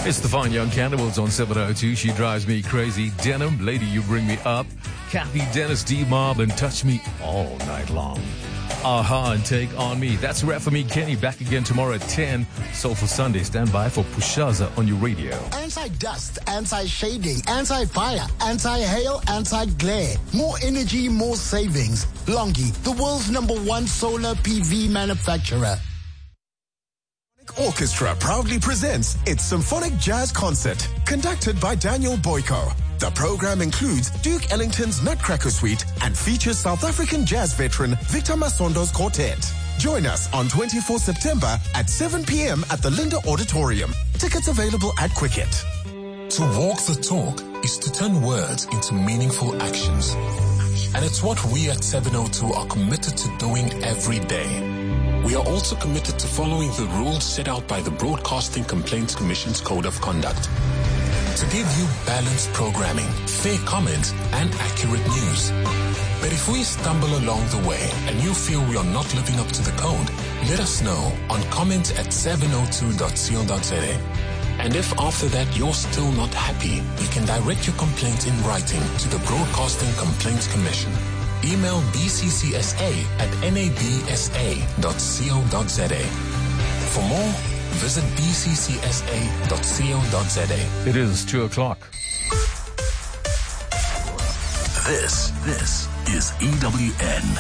It's the fine young Cannibals on 702. She drives me crazy. Denim, lady, you bring me up. Kathy Dennis, D-Mob, and touch me all night long. Aha and Take On Me. That's a wrap for me, Kenny. Back again tomorrow at 10. Soulful Sunday. Stand by for Pushaza on your radio. Anti-dust, anti-shading, anti-fire, anti-hail, anti-glare. More energy, more savings. Longi, the world's #1 solar PV manufacturer. Orchestra proudly presents its Symphonic Jazz Concert, conducted by Daniel Boyko. The program includes Duke Ellington's Nutcracker Suite and features South African jazz veteran Victor Masondo's quartet. Join us on 24 September at 7 p.m. at the Linda Auditorium. Tickets available at Quicket. To walk the talk is to turn words into meaningful actions. And it's what we at 702 are committed to doing every day. We are also committed to following the rules set out by the Broadcasting Complaints Commission's Code of Conduct. To give you balanced programming, fair comments, and accurate news. But if we stumble along the way and you feel we are not living up to the code, let us know on comment@702.co.za. And if after that you're still not happy, you can direct your complaint in writing to the Broadcasting Complaints Commission. Email bccsa@nabsa.co.za. For more, visit bccsa.co.za. It is 2 o'clock. This is EWN.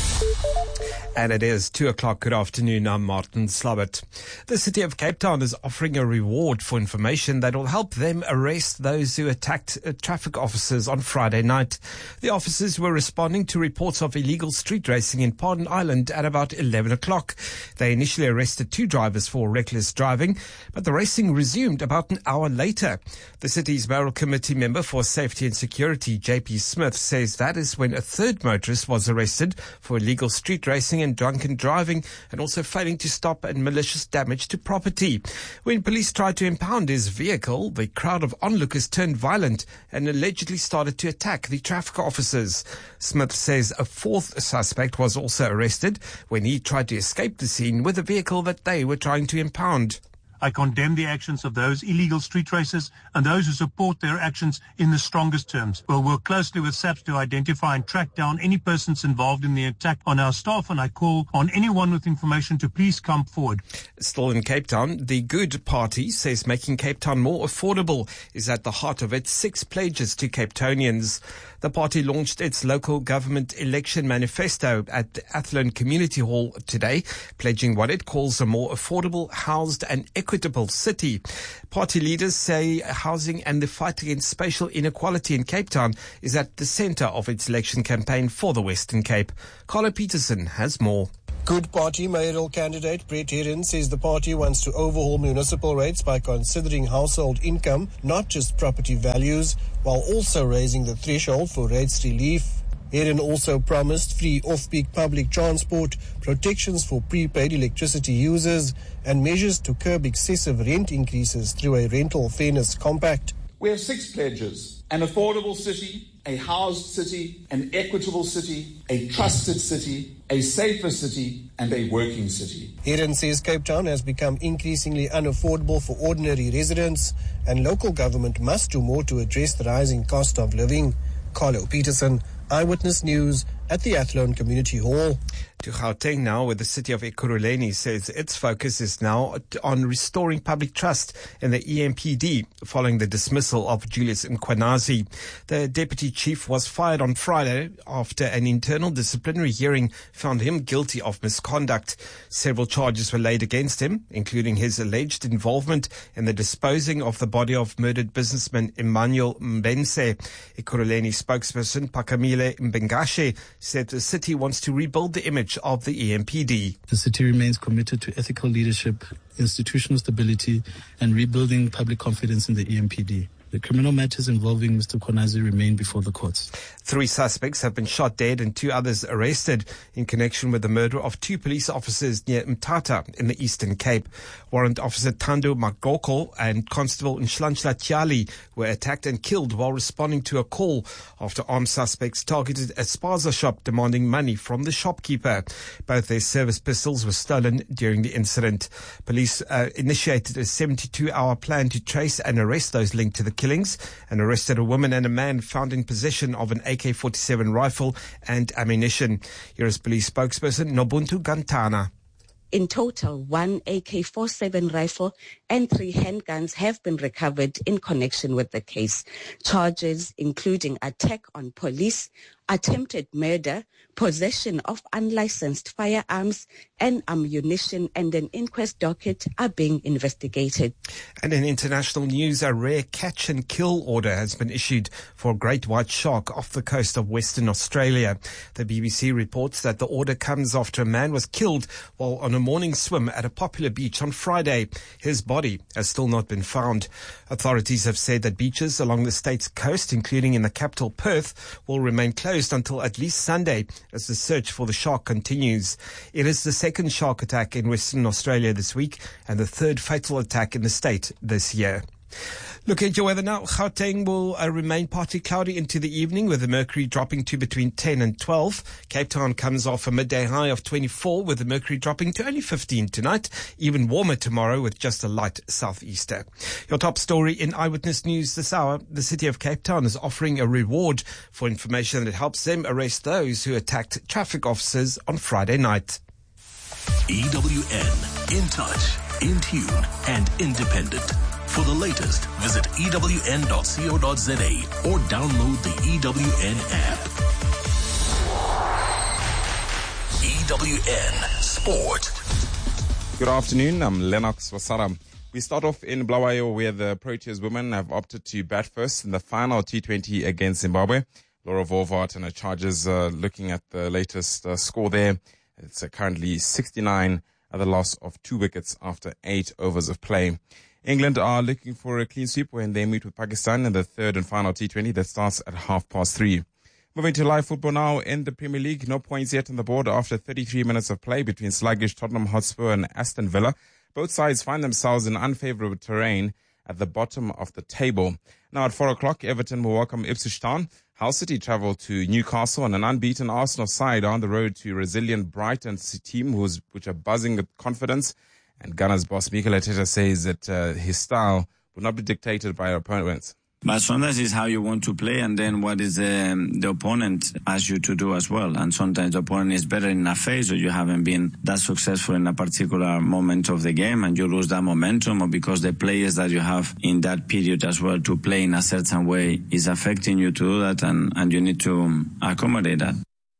And it is 2 o'clock. Good afternoon. I'm Martin Slabbert. The City of Cape Town is offering a reward for information that will help them arrest those who attacked traffic officers on Friday night. The officers were responding to reports of illegal street racing in Pardon Island at about 11 o'clock. They initially arrested 2 drivers for reckless driving, but the racing resumed about an hour later. The city's mayoral committee member for safety and security, JP Smith, says that is when a third motorist was arrested for illegal street racing and drunken driving, and also failing to stop and malicious damage to property. When police tried to impound his vehicle, the crowd of onlookers turned violent and allegedly started to attack the traffic officers. Smith says a 4th suspect was also arrested when he tried to escape the scene with a vehicle that they were trying to impound. I condemn the actions of those illegal street racers and those who support their actions in the strongest terms. We'll work closely with SAPS to identify and track down any persons involved in the attack on our staff, and I call on anyone with information to please come forward. Still in Cape Town, the Good Party says making Cape Town more affordable is at the heart of its 6 pledges to Cape Townians. The party launched its local government election manifesto at the Athlone Community Hall today, pledging what it calls a more affordable, housed and equitable city. Party leaders say housing and the fight against spatial inequality in Cape Town is at the centre of its election campaign for the Western Cape. Carlo Peterson has more. Good Party mayoral candidate Brett Herron says the party wants to overhaul municipal rates by considering household income, not just property values, while also raising the threshold for rates relief. Herron also promised free off-peak public transport, protections for prepaid electricity users, and measures to curb excessive rent increases through a rental fairness compact. We have 6 pledges: an affordable city, a housed city, an equitable city, a trusted city, a safer city, and a working city. Herron says Cape Town has become increasingly unaffordable for ordinary residents, and local government must do more to address the rising cost of living. Carlo Peterson, Eyewitness News at the Athlone Community Hall. To Gauteng now, where the city of Ekurhuleni says its focus is now on restoring public trust in the EMPD following the dismissal of Julius Mkhwanazi. The deputy chief was fired on Friday after an internal disciplinary hearing found him guilty of misconduct. Several charges were laid against him, including his alleged involvement in the disposing of the body of murdered businessman Emmanuel Mbense. Ekurhuleni spokesperson Pakamile Mbengashe said the city wants to rebuild the image of the EMPD. The city remains committed to ethical leadership, institutional stability, and rebuilding public confidence in the EMPD. The criminal matters involving Mr. Konazi remain before the courts. 3 suspects have been shot dead and 2 others arrested in connection with the murder of 2 police officers near Mthatha in the Eastern Cape. Warrant Officer Thando Magoko and Constable Nhlanhla Tyali were attacked and killed while responding to a call after armed suspects targeted a spaza shop demanding money from the shopkeeper. Both their service pistols were stolen during the incident. Police initiated a 72-hour plan to trace and arrest those linked to the killings and arrested a woman and a man found in possession of an AK-47 rifle and ammunition. Here is police spokesperson Nobuntu Gantana. In total, 1 AK-47 rifle and 3 handguns have been recovered in connection with the case. Charges including attack on police, attempted murder, possession of unlicensed firearms and ammunition, and an inquest docket are being investigated. And in international news, a rare catch and kill order has been issued for a great white shark off the coast of Western Australia. The BBC reports that the order comes after a man was killed while on a morning swim at a popular beach on Friday. His body has still not been found. Authorities have said that beaches along the state's coast, including in the capital Perth, will remain closed until at least Sunday as the search for the shark continues. It is the second shark attack in Western Australia this week and the 3rd fatal attack in the state this year. Looking at your weather now, Gauteng will remain partly cloudy into the evening with the mercury dropping to between 10 and 12. Cape Town comes off a midday high of 24 with the mercury dropping to only 15 tonight. Even warmer tomorrow with just a light southeaster. Your top story in Eyewitness News this hour, the city of Cape Town is offering a reward for information that helps them arrest those who attacked traffic officers on Friday night. EWN, in touch, in tune and independent. For the latest, visit ewn.co.za or download the EWN app. EWN Sport. Good afternoon, I'm Lennox Wasara. We start off in Bulawayo where the Proteas women have opted to bat first in the final T20 against Zimbabwe. Laura Volvaert and her Chargers looking at the latest score there. It's currently 69, the loss of 2 wickets after 8 overs of play. England are looking for a clean sweep when they meet with Pakistan in the 3rd and final T20 that starts at 3:30. Moving to live football now in the Premier League. No points yet on the board after 33 minutes of play between sluggish Tottenham Hotspur and Aston Villa. Both sides find themselves in unfavourable terrain at the bottom of the table. Now at 4 o'clock, Everton will welcome Ipswich Town. Hull City travel to Newcastle and an unbeaten Arsenal side on the road to resilient Brighton team which are buzzing with confidence. And Ghana's boss Mikel Arteta says that his style will not be dictated by opponents. But sometimes it's how you want to play and then what is the opponent asks you to do as well. And sometimes the opponent is better in a phase or you haven't been that successful in a particular moment of the game and you lose that momentum, or because the players that you have in that period as well to play in a certain way is affecting you to do that, and you need to accommodate that.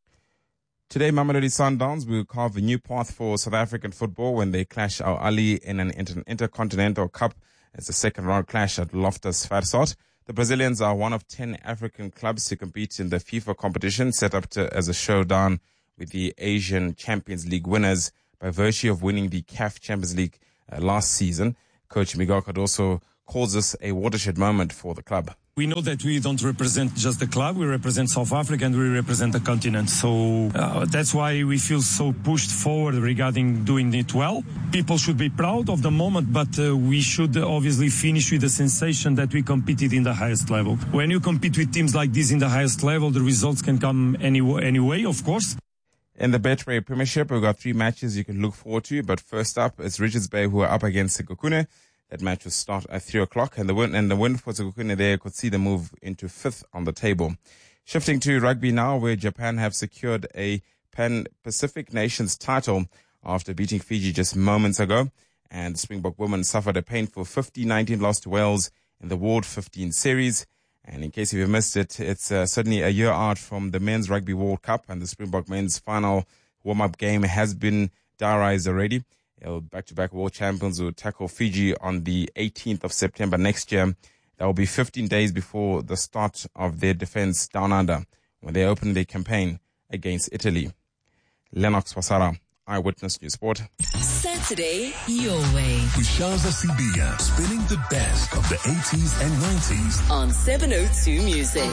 Today, Mamelodi Sundowns will carve a new path for South African football when they clash Al Ahly in an Intercontinental Cup. It's the second round clash at Loftus Versot. The Brazilians are one of 10 African clubs to compete in the FIFA competition, set up as a showdown with the Asian Champions League winners by virtue of winning the CAF Champions League last season. Coach Miguel Cardoso calls this a watershed moment for the club. We know that we don't represent just the club, we represent South Africa and we represent the continent. So that's why we feel so pushed forward regarding doing it well. People should be proud of the moment, but we should obviously finish with the sensation that we competed in the highest level. When you compete with teams like this in the highest level, the results can come anyway, of course. In the Betway Premiership, we've got 3 matches you can look forward to, but first up, it's Richards Bay who are up against Sekhukhune. That match will start at 3 o'clock, and the win for Sekhukhune there could see them move into 5th on the table. Shifting to rugby now, where Japan have secured a Pan-Pacific Nations title after beating Fiji just moments ago, and the Springbok women suffered a painful 50-19 loss to Wales in the World 15 series. And in case you've missed it, it's certainly a year out from the Men's Rugby World Cup, and the Springbok men's final warm-up game has been diarised already. Back-to-back world champions will tackle Fiji on the 18th of September next year. That will be 15 days before the start of their defence down under when they open their campaign against Italy. Lennox Wasara, Eyewitness News Sport. Set Saturday your way. With Shaza Sibia spinning the best of the 80s and 90s on 702 Music.